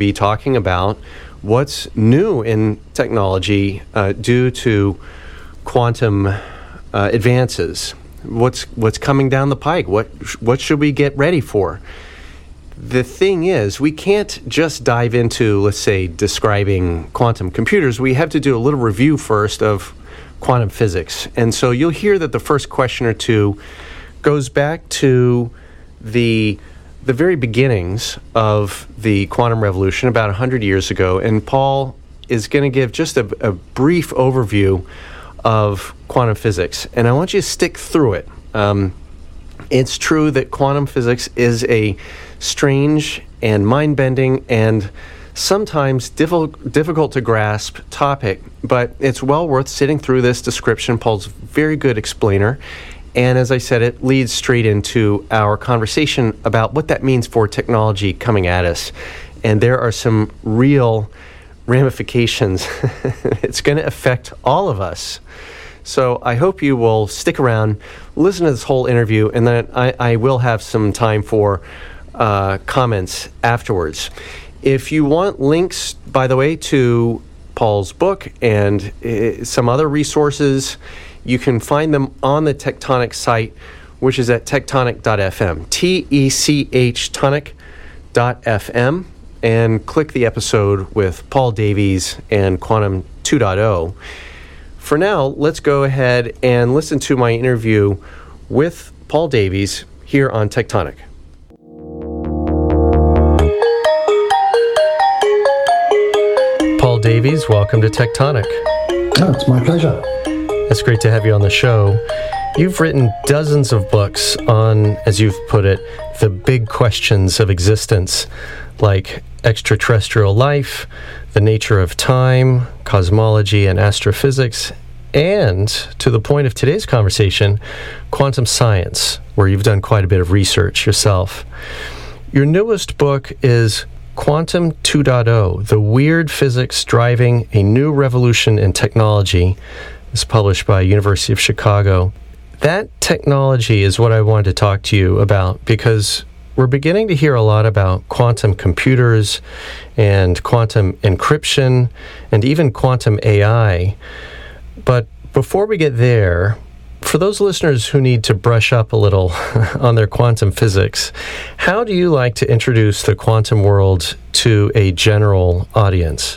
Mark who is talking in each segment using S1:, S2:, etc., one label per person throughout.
S1: be talking about what's new in technology due to quantum advances. What's coming down the pike? What should we get ready for? The thing is, we can't just dive into, let's say, describing quantum computers. We have to do a little review first of quantum physics. And so you'll hear that the first question or two goes back to the very beginnings of the quantum revolution about 100 years ago. And Paul is going to give just a brief overview of quantum physics. And I want you to stick through it. It's true that quantum physics is a strange and mind-bending and sometimes difficult to grasp topic, but it's well worth sitting through this description. Paul's a very good explainer. And as I said, it leads straight into our conversation about what that means for technology coming at us. And there are some real ramifications. It's going to affect all of us. So I hope you will stick around, listen to this whole interview, and then I will have some time for comments afterwards. If you want links, by the way, to Paul's book and some other resources, you can find them on the Tectonic site, which is at tectonic.fm, TECH tonic.fm, and click the episode with Paul Davies and Quantum 2.0. For now, let's go ahead and listen to my interview with Paul Davies here on Tectonic. Paul Davies, welcome to Tectonic.
S2: Oh, it's my pleasure.
S1: It's great to have you on the show. You've written dozens of books on, as you've put it, the big questions of existence, like extraterrestrial life, the nature of time, cosmology and astrophysics, and, to the point of today's conversation, quantum science, where you've done quite a bit of research yourself. Your newest book is Quantum 2.0, The Weird Physics Driving a New Revolution in Technology. It's published by University of Chicago. That technology is what I wanted to talk to you about, because we're beginning to hear a lot about quantum computers and quantum encryption and even quantum AI. But before we get there, for those listeners who need to brush up a little on their quantum physics, how do you like to introduce the quantum world to a general audience?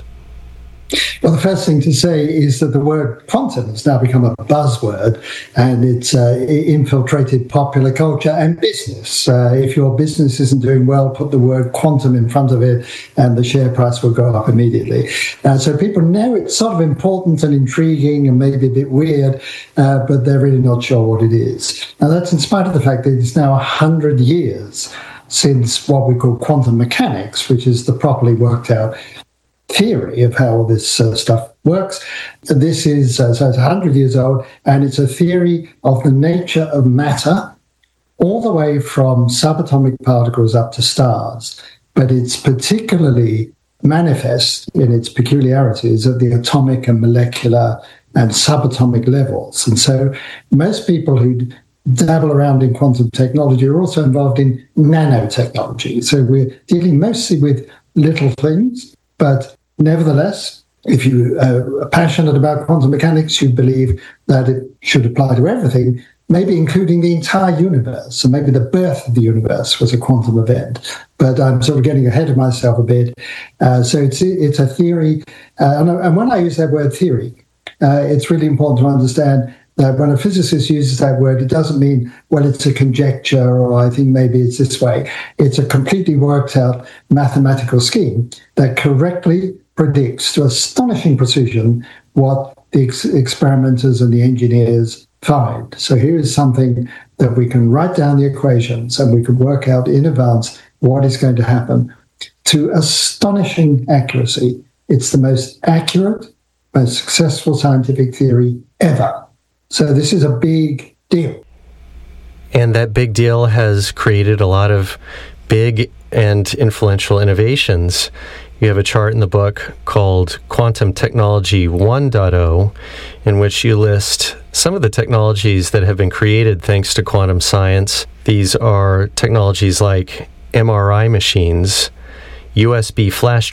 S2: Well, the first thing to say is that the word quantum has now become a buzzword, and it's infiltrated popular culture and business. If your business isn't doing well, put the word quantum in front of it and the share price will go up immediately. So people know it's sort of important and intriguing and maybe a bit weird, but they're really not sure what it is. Now, that's in spite of the fact that it's now 100 years since what we call quantum mechanics, which is the properly worked out theory of how all this stuff works. This is, so it's 100 years old, and it's a theory of the nature of matter all the way from subatomic particles up to stars. But it's particularly manifest in its peculiarities at the atomic and molecular and subatomic levels. And so most people who dabble around in quantum technology are also involved in nanotechnology. So we're dealing mostly with little things, but nevertheless, if you are passionate about quantum mechanics, you believe that it should apply to everything, maybe including the entire universe. So maybe the birth of the universe was a quantum event. But I'm sort of getting ahead of myself a bit. So it's a theory. And when I use that word theory, it's really important to understand that when a physicist uses that word, it doesn't mean, well, it's a conjecture, or I think maybe it's this way. It's a completely worked out mathematical scheme that correctly predicts to astonishing precision what the experimenters and the engineers find. So here is something that we can write down the equations and we can work out in advance what is going to happen to astonishing accuracy. It's the most accurate, most successful scientific theory ever. So this is a big deal.
S1: And that big deal has created a lot of big and influential innovations. You have a chart in the book called Quantum Technology 1.0, in which you list some of the technologies that have been created thanks to quantum science. These are technologies like MRI machines, USB flash